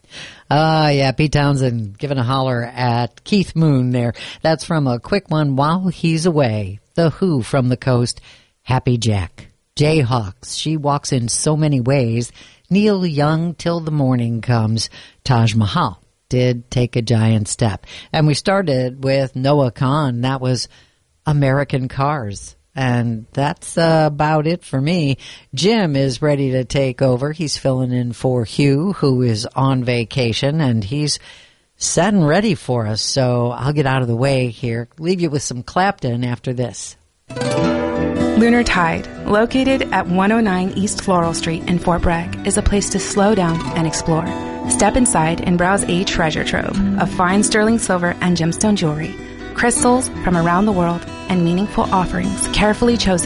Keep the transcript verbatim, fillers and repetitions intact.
Ah, uh, yeah, Pete Townsend giving a holler at Keith Moon there. That's from a quick one, While He's Away. The Who from the coast, Happy Jack. Jayhawks, She Walks in So Many Ways. Neil Young, Till the Morning Comes. Taj Mahal did take a giant step. And we started with Noah Kahan. That was American Cars. And that's uh, about it for me. Jim is ready to take over. He's filling in for Hugh, who is on vacation, and he's set and ready for us. So I'll get out of the way here. Leave you with some Clapton after this. Lunar Tide, located at one oh nine East Floral Street in Fort Bragg, is a place to slow down and explore. Step inside and browse a treasure trove of fine sterling silver and gemstone jewelry, crystals from around the world, and meaningful offerings carefully chosen